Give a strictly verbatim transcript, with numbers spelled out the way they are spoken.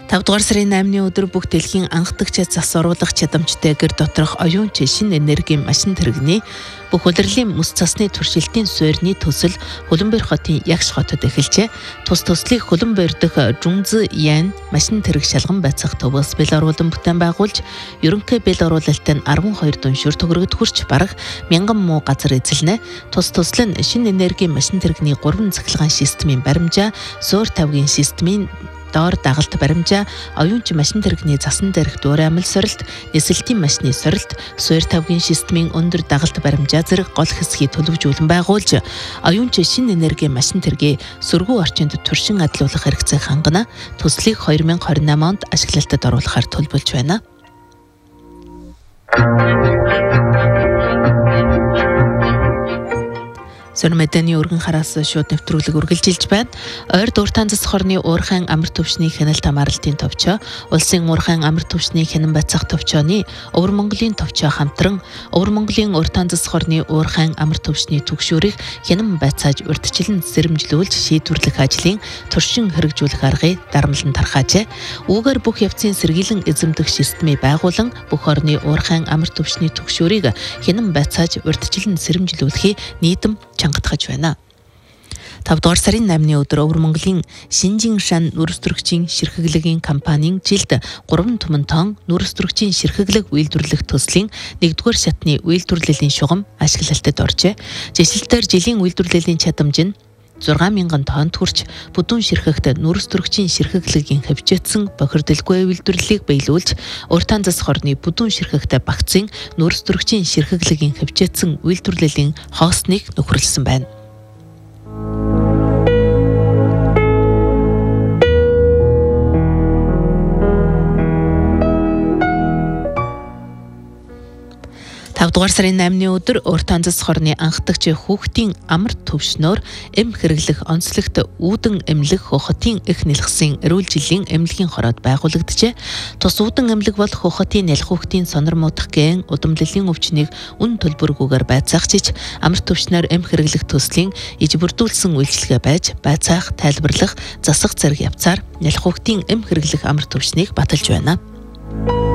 тавд дугаар сарын наймны өдөр бүх дэлхийн анхдагч зас оруулах чадамжтай гэр доторх оюунч шинэ энергийн машин тэрэгний бүх улирлын мэс цасны туршилтын суурьны төсөл Хөлбөмбөр хотын Ягш хотод эхэлжээ. Тус төслийг Хөлбөмбөр дэх Жунзы Ян машин тэрэг шалган байцаах төвөөс бэл оруулан бүтээн байгуулж, ерөнхий бэл оруулалтын арван хоёр дүншүр төгрөгөд хүрч бараг мянган муу газар эзэлнэ. Тус төсөл нь шинэ энергийн машин тэрэгний гурван цахилгаан системийн баримжаа, суур тавгийн системийн доор дагалт баримжаа, оюунч машин тэрэгний засан дээрх дүүрэн амил сорилт, нисэлтийн машины сорилт, суур тавгийн системийн өндөр дагалт баримжаа зэрэг гол хэсгийг төлөвжүүлэн байгуулж, оюунч шинэ энергийн машин тэргийг сөргүү орчинд туршин адлуулах хэрэгцээг хангана. Төслийг хоёр мянга хорин намын онд ашиглалтад оруулахаар төлөвлөж байна. Сөрн мэдээний өргөн хараас шууд нэвтрүүлэг үргэлжилж байна. Ойр дууртан засах хорны уурхайн амар төвшний хяналт хамааралтын товчоо, улсын уурхайн амар төвшний хянан байцаах товчооны Өвөр Монголын товчоо хамтран Өвөр Монголын уртан засах хорны уурхайн амар төвшний түгшүүрийг хянан байцааж урьдчилан сэрэмжлүүлж шийдвэрлэх ажлын туршин хэрэгжүүлэх аргыг дарамлан тархаажээ. Үүгээр бүх явцын сэргийлэн эзэмдэх системийг байгуулан бүх хорны уурхайн амар төвшний түгшүүрийг хянан байцааж урьдчилан сэрэмжлүүлэхийг нийтэм чангатгаж байна. тавд дугаар сарын наймны өдөр Өвөр Монголын Шинжин шан нүрс төрөгчийн ширхэглэгийн компанийн жилд гурван түмэн тонн нүрс төрөгчийн ширхэглэг үйлдвэрлэх төслийн нэгдүгээр шатны үйлдвэрлэлийн шугам ашиглалтад оржээ. Жишээлбэл жилийн үйлдвэрлэлийн чадамж нь зургаан мянган тоннд хүрч бүдүүн ширхэгт нүрс төрөгчийн ширхэглэгийн хөвжөөдсөн бохирдолгүй үйлдвэрлэлийг биелүүлж, уртан засах хорны бүдүүн ширхэгт багцын нүрс төрөгчийн ширхэглэгийн хөвжөөдсөн үйлдвэрлэлийн хоосныг нөхөрлсөн байна. тавд дугаар сарын наймны өдөр уртан засах хорны анхдагч хүүхдийн амар төвшнөөр эм хэрэглэх онцлогт үүдэн эмнэлэг хохотын их нэлхсийн эрүүл жилийн эмнэлгийн хороод байгуулагджээ. Тус үүдэн эмнэлэг бол хохотын нялх хүүхдийн сонор муудах гэн удамлалын өвчнийг үн төлбөргүйгээр байцаагчиж, амар төвшнөөр эм хэрэглэх төслийн иж бүрдүүлсэн үйлчилгээ байж, байцаах, тайлбарлах, засах зэрэг явцаар нялх хүүхдийн эм хэрэглэх амар төвшнийг баталж байна.